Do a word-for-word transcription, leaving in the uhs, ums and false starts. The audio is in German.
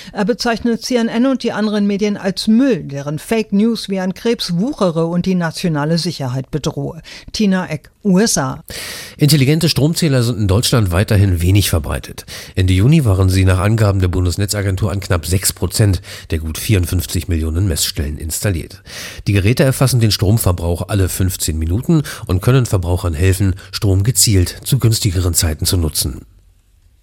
Er bezeichnet C N N und die anderen Medien als Müll, deren Fake News wie ein Krebs wuchere und die nationale Sicherheit bedrohe. Tina Eck, U S A. Intelligente Stromzähler sind in Deutschland weiterhin wenig verbreitet. Ende Juni waren sie nach Angaben der Bundesnetzagentur an knapp sechs Prozent der gut vierundfünfzig Millionen Messstellen installiert. Die Geräte erfassen den Stromverbrauch alle fünfzehn Minuten und können Verbrauchern helfen, Strom gezielt zu günstigeren Zeiten zu nutzen.